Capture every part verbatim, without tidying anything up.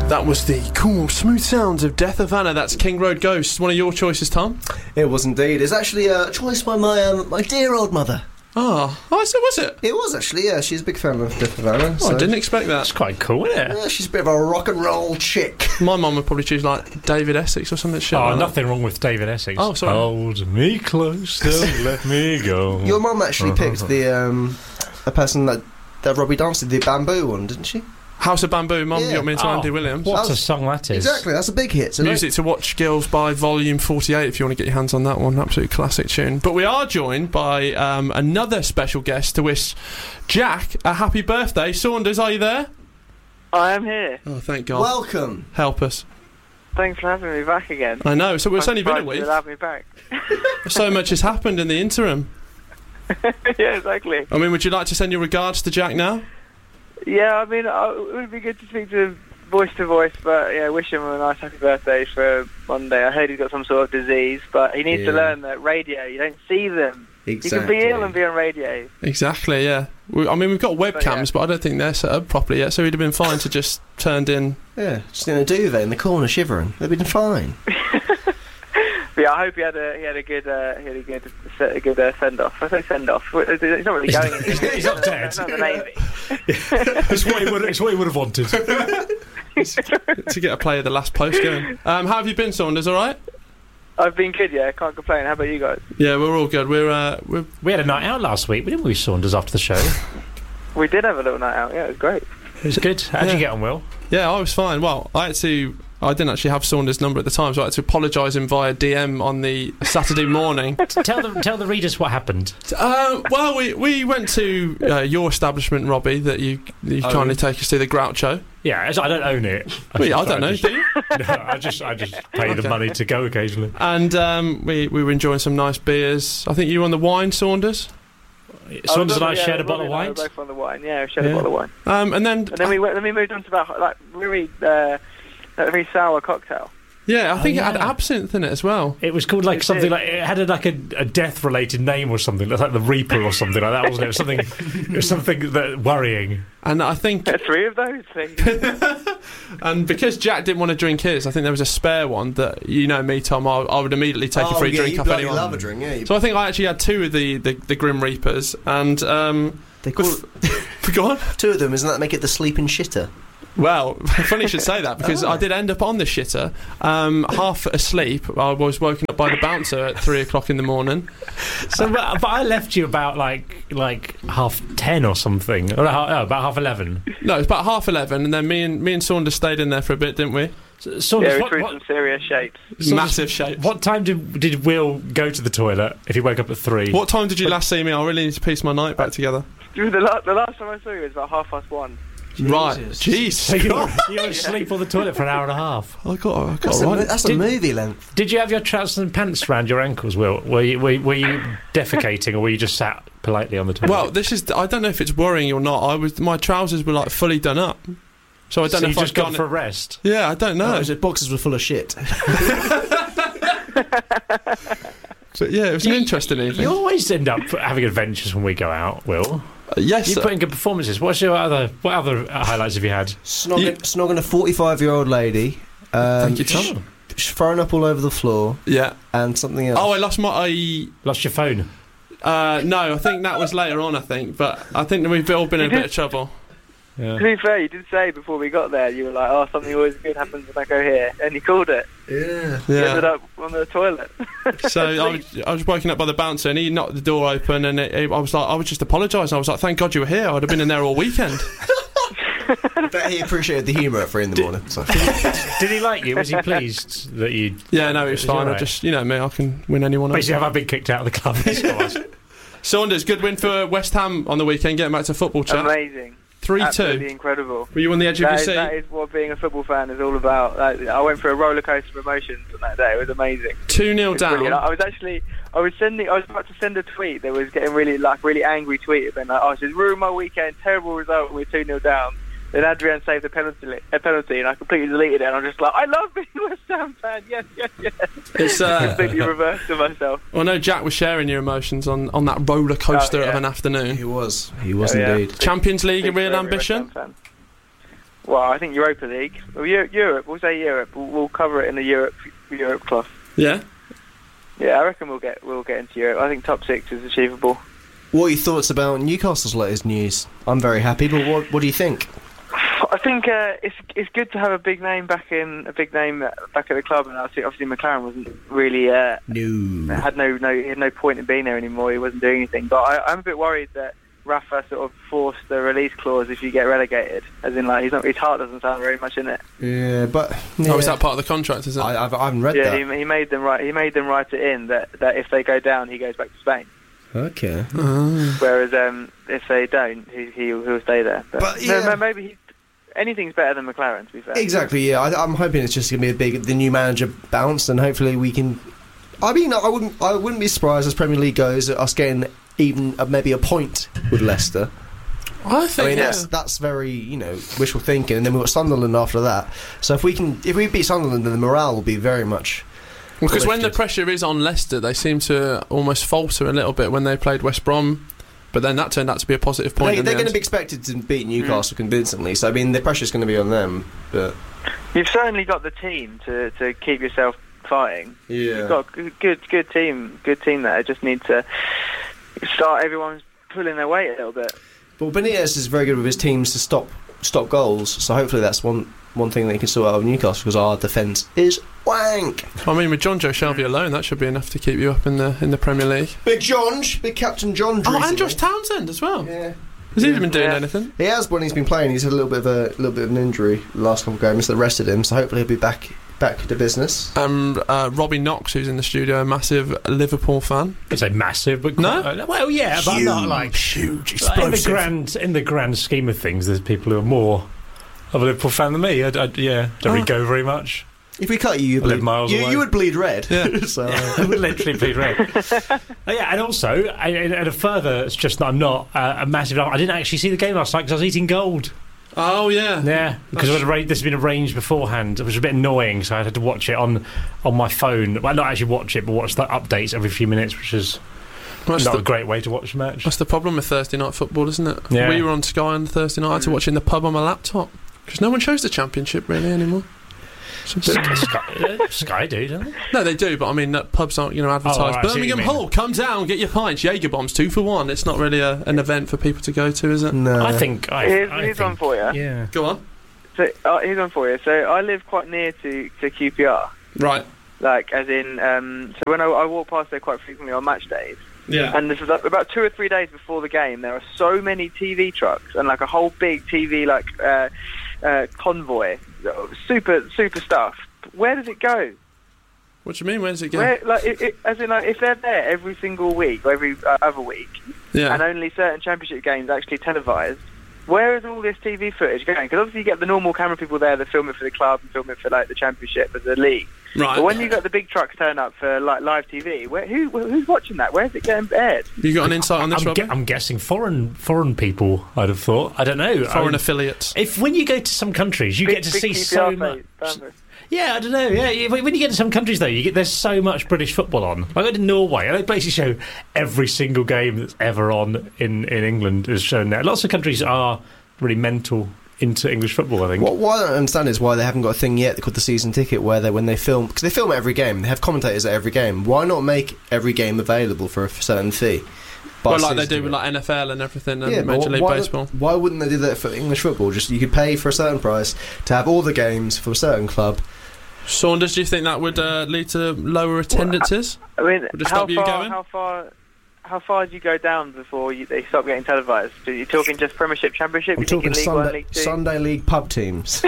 That was the cool, smooth sounds of Death of Anna. That's King Road Ghosts. One of your choices, Tom? It was indeed. It's actually a choice by my um, my dear old mother. Oh, oh, so was it? It was actually, yeah. She's a big fan of Death of Anna. Oh, so. I didn't expect that. That's quite cool, isn't it? Yeah, she's a bit of a rock and roll chick. My mum would probably choose like David Essex or something. Shit Oh, like nothing wrong with David Essex. Oh, sorry. Hold me close, don't let me go. Your mum actually picked the um, the person that that Robbie danced did the Bamboo one, didn't she? House of Bamboo, Mum, Yeah. you got me into Oh, Andy Williams. What That a was- song that is. Exactly, that's a big hit. Isn't Music it? to Watch Girls by Volume forty-eight if you want to get your hands on that one. Absolute classic tune. But we are joined by um, another special guest to wish Jack a happy birthday. Saunders, are you there? I am here. Oh, thank God. Welcome. Help us. Thanks for having me back again. I know, so it's I'm only been a surprised week. you'll have me back. So much has happened in the interim. Yeah, exactly. I mean, would you like to send your regards to Jack now? Yeah, I mean, uh, it would be good to speak to him voice to voice, but yeah, wish him a nice happy birthday for Monday. I heard he's got some sort of disease, but he needs Yeah. to learn that radio, you don't see them. Exactly. You can be ill and be on radio. Exactly, yeah. We, I mean, we've got webcams, But, yeah. but I don't think they're set up properly yet, so he'd have been fine to just turned in. Yeah, just in a duvet in the corner shivering. They've been fine. But yeah, I hope he had a he had a good uh, he had a good a good uh, send off. I say send off. He's not really going anywhere. He's not dead. He's not the Navy. it's, what he would, it's what he would have wanted. To get a play of the last post going. Um, how have you been, Saunders? All right? I've been good, yeah. Can't complain. How about you guys? Yeah, we're all good. We're uh, we're We had a night out last week, didn't we, Saunders, after the show? We did have a little night out. Yeah, it was great. It was good. How'd Yeah. you get on, Will? yeah, I was fine. Well, I had to. I didn't actually have Saunders' number at the time, so I had to apologise him via D M on the Saturday morning. tell the tell the readers what happened. Uh, well, we we went to uh, your establishment, Robbie, that you you Oh. kindly take us to, the Groucho. Yeah, as I don't own it. Well, I just- don't know, just- do you? No, I just I just pay the Okay. money to go occasionally. And um, we we were enjoying some nice beers. I think you were on the wine, Saunders. Saunders and Oh, I yeah, shared a Robbie bottle of and I wine. were both on the wine. Yeah, we shared Yeah. a bottle of wine. Um, and then And then we went, then we moved on to about like really uh, a very sour cocktail. yeah, I Oh, think it had yeah. absinthe in it as well. It was called like It something did. like it had a, like a, a death-related name or something, like the Reaper or something like that, wasn't it? It was something, it was something that worrying. And I think, Three of those things. and because Jack didn't want to drink his, I think there was a spare one that, you know me, Tom, I, I would immediately take oh, a free yeah, drink you off bloody anyone. love a drink, yeah. You, So I think I actually had two of the, the, the Grim Reapers, and um, they call go on. two of them, isn't that make it the sleeping shitter? Well, funny you should say that, because Oh. I did end up on the shitter, um, half asleep. I was woken up by the bouncer at three o'clock in the morning. So, but, but I left you about like like half ten or something, or no, about half eleven. No, it was about half eleven, and then me and me and Saunders stayed in there for a bit, didn't we? So, Saunders, Yeah, we what, threw what, some serious shapes. Saunders, Massive shapes. What time did did Will go to the toilet? If he woke up at three, What time did you last see me? I really need to piece my night back together. The, la- the last time I saw you was about half past one. Right, Jesus. jeez. So you were, you were asleep on the toilet for an hour and a half. I got, I got That's, it a, mo- right. that's a Did- movie length. Did you have your trousers and pants around your ankles, Will? Were you, were, were you defecating, or were you just sat politely on the toilet? Well, this is. I don't know if it's worrying or not. I was. My trousers were like fully done up, so I don't so know you if I've just gone gone. for a rest. Yeah, I don't know. No, the boxes were full of shit. But yeah, it was an interesting evening. You always end up having adventures when we go out, Will. Uh, yes, You sir. put in good performances. What's your other? What other highlights have you had? Snogging, You- snogging a forty-five-year-old lady. Um, Thank you, Tom. sh- throwing up all over the floor, Yeah. and something else. Oh, I lost my. I, Lost your phone. uh, no, I think that was later on. I think, but I think that we've all been in a bit of trouble. Yeah. To be fair, you did say before we got there, you were like, oh, something always good happens when I go here. And you called it. yeah. You ended Yeah. up on the toilet. So I was, I was woken up by the bouncer, and he knocked the door open, and it, it, I was like, I was just apologising. I was like, thank God you were here. I'd have been in there all weekend. Bet he appreciated the humour at three in the morning. So. Did he like you? Was he pleased that you? Yeah, no, it was Is he fine. I alright? just, you know me, I can win anyone. Basically, over. have I been kicked out of the club? That's what I was- Saunders, good win for West Ham on the weekend. Getting back to football chat. Amazing. Three Absolutely two. incredible. Were you on the edge of That your is, seat? that is what being a football fan is all about. That, I went through a roller coaster of emotions on that day. It was amazing. Two nil It's brilliant. down. I was actually, I was sending, I was about to send a tweet that was getting really, like, really angry tweet, and like, oh, it's just ruined my weekend. Terrible result. We're two nil down. Then Adrian saved a penalty, a penalty, and I completely deleted it. And I'm just like, I love being a West Ham fan. Yes, yes, yes. It's uh, Completely reversed to myself. well, no, Jack was sharing your emotions on, on that roller coaster Oh, yeah. of an afternoon. He was. He was Oh, yeah. indeed. Champions League, a Speaks real for every West ambition. Ham fan. well, I think Europa League. Well, Eu- Europe. We'll say Europe. We'll, we'll cover it in the Europe Europe cloth. Yeah. Yeah, I reckon we'll get we'll get into Europe. I think top six is achievable. What are your thoughts about Newcastle's latest news? I'm very happy, but what what do you think? I think uh, it's it's good to have a big name back in a big name back at the club, and I think obviously McLaren wasn't really uh, No. had no no he had no point in being there anymore. He wasn't doing anything. But I, I'm a bit worried that Rafa sort of forced the release clause if you get relegated, as in like he's not his heart doesn't sound very much in it. Yeah, but yeah. Oh, is that part of the contract? Is it? I, I've, I haven't read Yeah, that. he, he made them write he made them write it in that, that if they go down, he goes back to Spain. Okay. Oh. Whereas um, if they don't, he, he he'll stay there. But, But, no, yeah. no, maybe he, anything's better than McLaren. To be fair. Exactly. Yeah, I, I'm hoping it's just going to be a big the new manager bounce, and hopefully we can. I mean, I wouldn't I wouldn't be surprised as Premier League goes at us getting even uh, maybe a point with Leicester. I think. I mean, yeah. that's that's very you know wishful thinking, and then we've got Sunderland after that. So if we can, if we beat Sunderland, then the morale will be very much. Because when the lifted. pressure is on Leicester, they seem to almost falter a little bit when they played West Brom. But then that turned out to be a positive point. They, in they're the going to end. be expected to beat Newcastle convincingly. So I mean, the pressure's going to be on them. But You've certainly got the team to, to keep yourself fighting. yeah, You've got a good good team, good team there. Just need to start everyone's pulling their weight a little bit. Well, Benitez is very good with his teams to stop stop goals. So hopefully that's one one thing that he can sort out with Newcastle, because our defence is wank. I mean, with John Joe Shelby alone, that should be enough to keep you up in the in the Premier League. Big John, big Captain John. Oh, recently. and Josh Townsend as well. Yeah. Has he been doing Yeah. anything? He has when he's been playing. He's had a little bit of a little bit of an injury the last couple of games that rested him. So hopefully he'll be back back to business. Um, uh, Robbie Knox, who's in the studio, a massive Liverpool fan. I'd say massive, but No? quite, uh, well, yeah, but I'm not like huge, like, in the grand in the grand scheme of things. There's people who are more of a Liverpool fan than me. I, I, yeah, don't really Oh. go very much. If we cut you, you'd I live bleed, miles you, away. you would bleed red. Yeah. so I would literally bleed red. Uh, yeah, and also, and, and a further, it's just that I'm not uh, a massive. I didn't actually see the game last night because I was eating gold. Oh yeah, Yeah, because it was arra- this had been arranged beforehand. It was a bit annoying, so I had to watch it on on my phone. Well, not actually watch it, but watch the updates every few minutes, which is That's not the, a great way to watch a match. that's the problem with Thursday night football, isn't it? Yeah. We were on Sky on Thursday night. I had to watch it in the pub on my laptop because no one shows the Championship really anymore. It's a bit- Sky, Sky do, don't they? No, they do, but I mean, that pubs aren't, you know, advertised. Oh, right, I see what you Birmingham mean. Hull, come down, get your pints. Jaeger bombs, two for one. It's not really a, an event for people to go to, is it? no. I think. I, Here's, I here's think, one for you. Yeah. Go on. So uh, here's one for you. So I live quite near to, to Q P R, Right. like as in. Um, so when I, I walk past there quite frequently on match days, Yeah. and this is like about two or three days before the game, there are so many T V trucks and like a whole big T V like uh, uh, convoy, super super stuff. Where does it go? What do you mean? Where does it go? Where, like, it, it, as in, like, if they're there every single week or every uh, other week, Yeah. and only certain championship games actually televised, where is all this T V footage going? Because obviously you get the normal camera people there that film it for the club and film it for like the championship or the league. Right. But when you got the big trucks turn up for like live T V, where, who who's watching that? Where's it getting aired? You got an insight on this, I'm, Robbie? gu- I'm guessing foreign foreign people. I'd have thought. I don't know. Foreign I, affiliates. if when you go to some countries, you Big- get to big see Q P R so face, much. don't they? Yeah, I don't know. Yeah, yeah, when you get to some countries though, you get there's so much British football on. Like I go to Norway, and they basically show every single game that's ever on in, in England is shown there. Lots of countries are really mental into English football. I think. What, what I don't understand is why they haven't got a thing yet called the season ticket, where they when they film, because they film every game, they have commentators at every game. Why not make every game available for a certain fee? Buy Well, a like they season do ticket. with like N F L and everything, and Yeah, but Major League why, Baseball. why wouldn't they do that for English football? Just you could pay for a certain price to have all the games for a certain club. Saunders, do you think that would uh, lead to lower attendances? I mean, Would it how stop you far, going? how far, how far do you go down before you, they stop getting televised? Are you talking just Premiership, Championship? I'm you thinking talking League One, Sunday, League Two? Sunday League pub teams.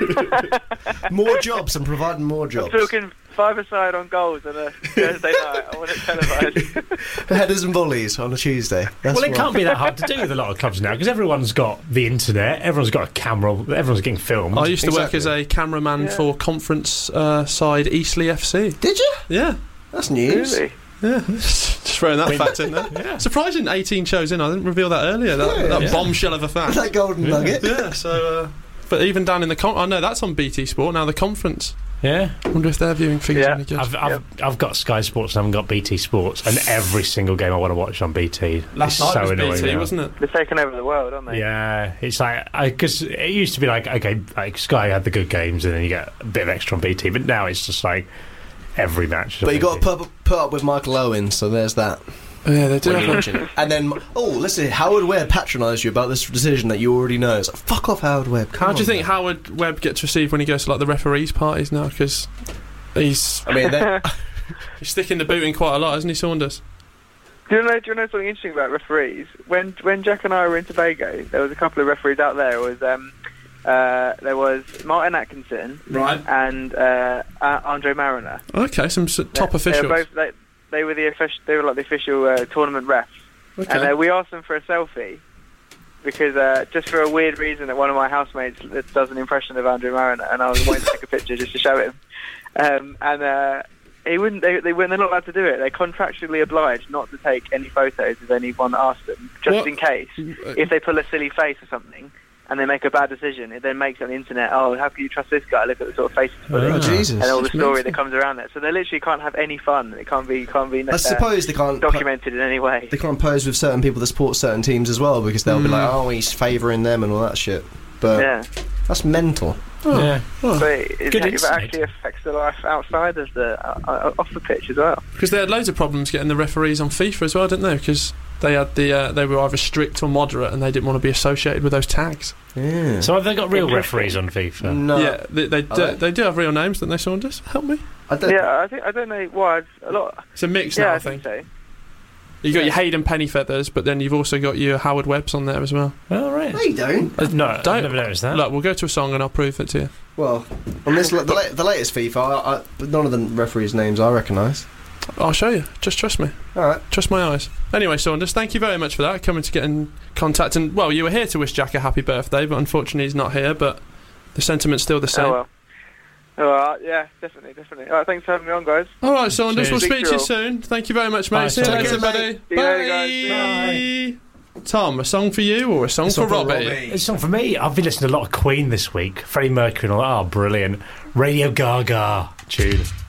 More jobs and providing more I'm jobs. talking five-a-side on goals on a Thursday night. I want it televised. Headers and volleys on a Tuesday. That's Well, it what- can't be that hard to do with a lot of clubs now because everyone's got the internet, everyone's got a camera, everyone's getting filmed. I used to work Exactly. as a cameraman Yeah. for conference uh, side Eastleigh F C. Did you? Yeah. That's news. Really? Yeah, just throwing that I mean, fact in there. yeah. Surprising, eighteen shows in. I didn't reveal that earlier. That, Yeah, that yeah. bombshell of a fact. That golden nugget. Yeah. So, uh, but even down in the con- I know that's on B T Sport now. The conference. Yeah. I wonder if their viewing figures Yeah. are any good. I've, I've, I've got Sky Sports and I haven't got B T Sports, and every single game I want to watch on B T. Last It's night so was annoying B T, now. wasn't it? They're taking over the world, aren't they? Yeah, it's like because it used to be like okay, like Sky had the good games and then you get a bit of extra on B T, but now it's just like every match. But you got to put, put up with Michael Owen, so there's that. Oh, yeah, they do When have you're a- watching it. And then, oh, listen, Howard Webb patronised you about this decision that you already know. It's like, fuck off, Howard Webb. Come How do you on, think man. Howard Webb gets received when he goes to like the referees' parties now? Because he's I mean, they're- he's sticking the boot in quite a lot, isn't he, Saunders? Do you know? Do you know something interesting about referees? When when Jack and I were in Tobago, there was a couple of referees out there. It was um, uh, there was Martin Atkinson Right. and uh, uh, Andre Mariner. Okay, some s- top They- officials. They were both. They, they were the official. They were like the official uh, tournament refs. Okay. And uh, we asked them for a selfie because uh, just for a weird reason that one of my housemates does an impression of Andre Mariner, and I was wanting to take a picture just to show him. Um, and uh, he wouldn't. They, they weren't. They're not allowed to do it. They're contractually obliged not to take any photos of anyone asks them, just What? in case if they pull a silly face or something. And they make a bad decision. It then makes it on the internet. Oh, how can you trust this guy? Look at the sort of face he's putting. Oh, Jesus. And all the That's story mental. that comes around that. So they literally can't have any fun. It can't be. Can't be. I uh, suppose they can't. documented in any way. They can't pose with certain people that support certain teams as well because they'll be Mm. like, oh, he's favouring them and all that shit. But Yeah, that's mental. Oh, Yeah. oh. but it, it, Good it insight. actually affects the life outside of the uh, uh, off the pitch as well. Because they had loads of problems getting the referees on FIFA as well, didn't they? Because they had the uh, they were either strict or moderate, and they didn't want to be associated with those tags. Yeah. So have they got real Interesting. referees on FIFA? no. Yeah, they they Are do, they? they do have real names, don't they, Saunders? Help me. I don't, Yeah, I think I don't know why. It's a lot. It's a mix Yeah, now, I I think. think so. You got Yeah. your Hayden Pennyfeathers, but then you've also got your Howard Webbs on there as well. Oh, right. No, you don't. Uh, no, I've Don't- never noticed that. Look, we'll go to a song and I'll prove it to you. Well, on this, the, la- the latest FIFA, I, I, but none of the referees' names I recognise. I'll show you. Just trust me. All right. Trust my eyes. Anyway, Saunders, thank you very much for that. Coming to get in contact. And, well, you were here to wish Jack a happy birthday, but unfortunately he's not here. But the sentiment's still the same. Oh well. Oh, well, yeah, definitely, definitely. All right, thanks for having me on, guys. All right, Saunders, Cheers. we'll speak to you Speak to you soon. Thank you very much, mate. Bye, See you Saunders. later, Take buddy. care, mate. See you later, Bye. Tom, a song for you or a song, for, Robbie? It's a song for me. I've been listening to a lot of Queen this week. Freddie Mercury and all that. Oh, brilliant. Radio Gaga tune.